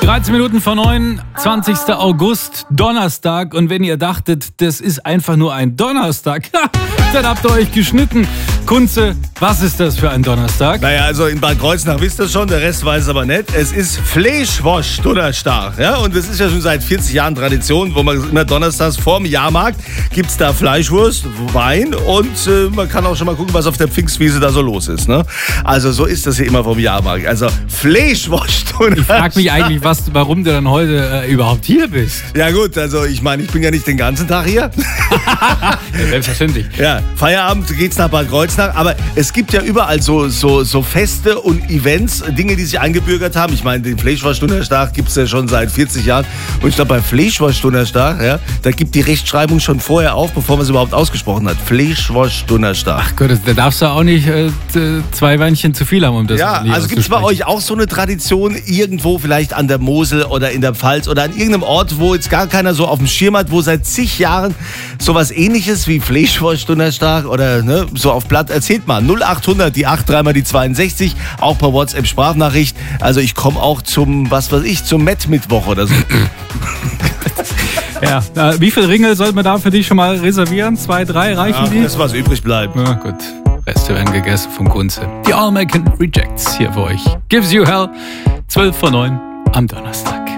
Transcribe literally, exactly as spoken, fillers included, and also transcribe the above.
dreizehn Minuten vor neun, zwanzigster August, Donnerstag. Und wenn ihr dachtet, das ist einfach nur ein Donnerstag, dann habt ihr euch geschnitten. Kunze, was ist das für ein Donnerstag? Naja, also in Bad Kreuznach wisst ihr schon, der Rest weiß es aber nicht. Es ist Fleischwurst-Donnerstag. Ja? Und das ist ja schon seit vierzig Jahren Tradition, wo man immer donnerstags vorm Jahrmarkt gibt es da Fleischwurst, Wein und äh, man kann auch schon mal gucken, was auf der Pfingstwiese da so los ist. Ne? Also so ist das hier immer vom Jahrmarkt. Also Fleischwurst-Donnerstag. Ich frage mich eigentlich, was, warum du dann heute äh, überhaupt hier bist. Ja gut, also ich meine, ich bin ja nicht den ganzen Tag hier. Ja, selbstverständlich. Ja, Feierabend geht's nach Bad Kreuznach. Aber es gibt ja überall so, so, so Feste und Events, Dinge, die sich eingebürgert haben. Ich meine, den Fleischwurst-Donnerstag gibt es ja schon seit vierzig Jahren. Und ich glaube, beim Fleischwurst-Donnerstag, ja, da gibt die Rechtschreibung schon vorher auf, bevor man es überhaupt ausgesprochen hat. Fleischwurst-Donnerstag. Ach Gott, da darfst du auch nicht äh, zwei Weinchen zu viel haben, um das Ja, also gibt es bei euch auch so eine Tradition, irgendwo vielleicht an der Mosel oder in der Pfalz oder an irgendeinem Ort, wo jetzt gar keiner so auf dem Schirm hat, wo seit zig Jahren sowas Ähnliches wie Fleischwurst-Donnerstag oder ne, so auf Blatt. Erzählt mal, null achthundert, die acht, dreimal die zweiundsechzig, auch per WhatsApp-Sprachnachricht. Also ich komme auch zum, was weiß ich, zum Met-Mittwoch oder so. Ja, äh, wie viele Ringe sollten wir da für dich schon mal reservieren? Zwei, drei, reichen Ja, die? das, was übrig bleibt. Ja, gut. Reste werden gegessen vom Kunze. Die All American Rejects hier für euch. Gives you hell. zwölf vor neun am Donnerstag.